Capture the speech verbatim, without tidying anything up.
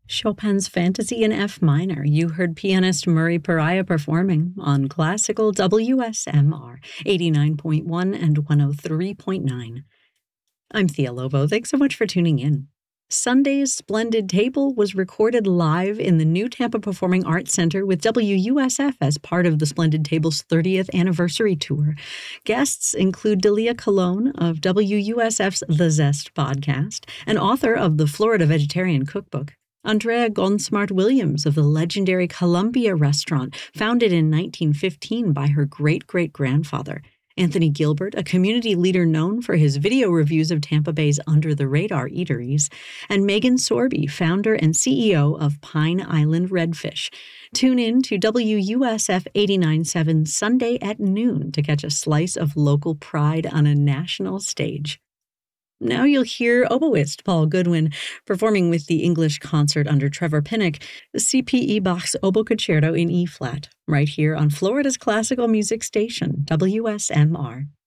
Chopin's Fantasy in F minor. You heard pianist Murray Pariah performing on classical W S M R eighty-nine point one and one oh three point nine. I'm Thea Lobo. Thanks so much for tuning in. Sunday's Splendid Table was recorded live in the new Tampa Performing Arts Center with W U S F as part of the Splendid Table's thirtieth anniversary tour. Guests include Delia Colon of W U S F's The Zest podcast and author of the Florida Vegetarian Cookbook, Andrea Gonsmart-Williams of the legendary Columbia restaurant, founded in nineteen fifteen by her great-great-grandfather, Anthony Gilbert, a community leader known for his video reviews of Tampa Bay's under-the-radar eateries, and Megan Sorby, founder and C E O of Pine Island Redfish. Tune in to W U S F eighty-nine point seven Sunday at noon to catch a slice of local pride on a national stage. Now you'll hear oboist Paul Goodwin performing with the English concert under Trevor Pinnock, the C P E Bach's Oboe Concerto in E-flat, right here on Florida's classical music station, W S M R.